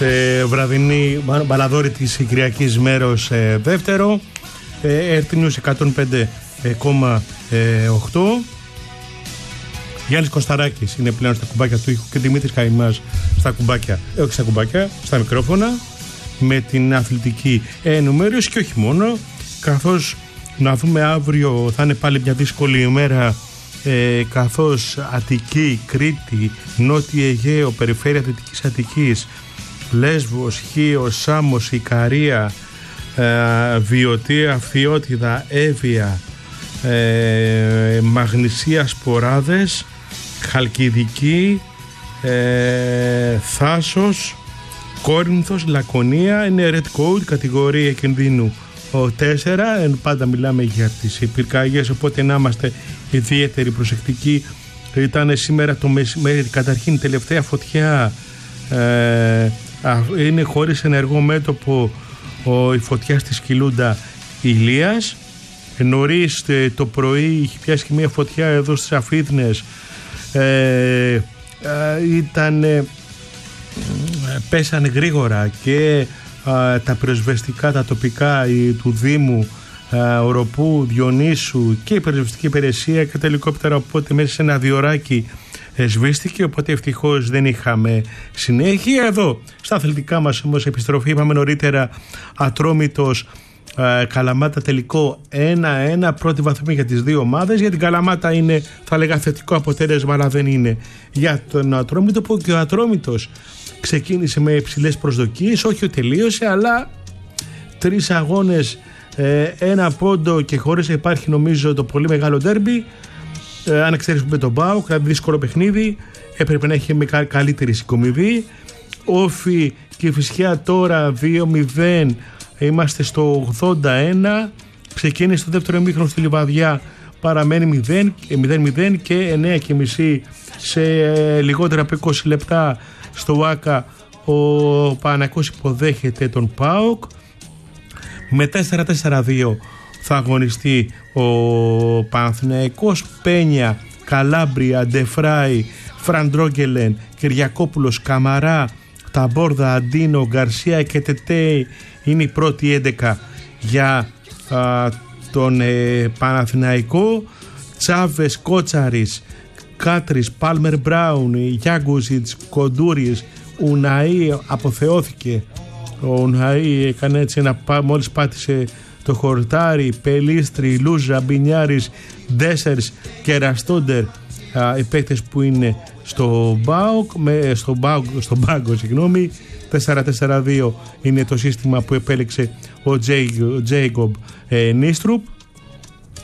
βραδινή μπαλαδόρη της Κυριακής μέρος δεύτερο. Earth News 105,8. Γιάννης Κωνσταράκης είναι πλέον στα κουμπάκια του ήχου και Δημήτρης Καϊμάς στα κουμπάκια, όχι στα κουμπάκια, στα μικρόφωνα, με την αθλητική ενημέρωση και όχι μόνο, καθώς να δούμε αύριο θα είναι πάλι μια δύσκολη ημέρα, καθώς Αττική, Κρήτη, Νότιο Αιγαίο, περιφέρεια Δυτικής Αττικής, Λέσβος, Χίος, Σάμος, Ικαρία, Βιωτία, Φθιώτιδα, Εύβοια, Μαγνησία, Σποράδες, Χαλκιδική, Θάσος, Κόρινθος, Λακωνία. Είναι Red Code, κατηγορία κινδύνου 4. Πάντα μιλάμε για τις πυρκαγιές, οπότε να είμαστε ιδιαίτερη προσεκτικοί. Ήταν σήμερα το μεσημέρι καταρχήν τελευταία φωτιά, είναι χωρίς ενεργό μέτωπο η φωτιά στη Σκυλούντα Ηλίας. Νωρίς το πρωί είχε πιάσει και μια φωτιά εδώ στις Αφρίδνες, πέσανε γρήγορα και τα πυροσβεστικά, τα τοπικά του Δήμου Οροπού, Διονύσου και η πυροσβεστική υπηρεσία και τα ελικόπτερα, οπότε μέσα σε ένα διωράκι σβήστηκε, οπότε ευτυχώς δεν είχαμε συνέχεια. Εδώ στα αθλητικά μας όμως επιστροφή, είπαμε νωρίτερα, Ατρόμητος Καλαμάτα τελικό 1-1, πρώτη βαθμή για τις δύο ομάδες. Για την Καλαμάτα είναι, θα λέγα, θετικό αποτέλεσμα, αλλά δεν είναι για τον Ατρόμητο, που και ο Ατρόμητος ξεκίνησε με υψηλές προσδοκίες, όχι τελείωσε, αλλά 3 αγώνες, 1 πόντο και χωρίς να υπάρχει νομίζω το πολύ μεγάλο ντέρμπι. Αν εξαιρέσουμε τον ΠΑΟΚ, δηλαδή δύσκολο παιχνίδι, έπρεπε να έχει με καλύτερη συγκομιδή. Όφι και Φυσιά τώρα 2-0, είμαστε στο 81. Ξεκίνησε το δεύτερο ημίχρονο στη Λιβαδιά, παραμένει 0-0 και 9,5 σε λιγότερα από 20 λεπτά στο ΆΚΑ ο Παναθηναϊκός υποδέχεται τον ΠΑΟΚ. Με 4-4-2 θα αγωνιστεί ο Παναθηναϊκός. Πένια, Καλάμπρια, Ντεφράι, Φραντρόγκελεν, Κυριακόπουλος, Καμαρά, Ταμπόρδα, Αντίνο, Γκαρσία και Τετέι είναι η πρώτη 11 για τον Παναθηναϊκό. Τσάβες, Κότσαρης, Κάτρης, Πάλμερ Μπράουν, Γιάγκουζιτς, Κοντούρης, Ουναή αποθεώθηκε. Ο Ουναή έκανε έτσι μόλις πάτησε το χορτάρι. Πελίστρι, Λούζα, Μπινιάρης, Ντέσερς και Ραστόντερ, οι παίκτες που είναι στον πάγκο, 4-4-2 είναι το σύστημα που επέλεξε ο Τζέικομπ Νίστρουπ.